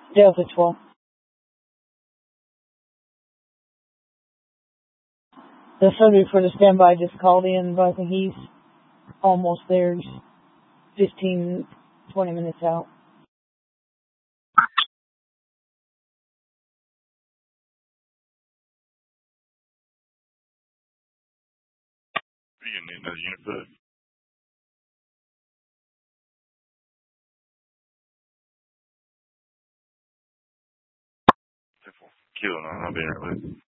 Delta 12. The subject for the standby just called in, but I think he's almost there. He's 15, 20 minutes out. You gonna need another unit for that? Kilo 9, I'll be right with you.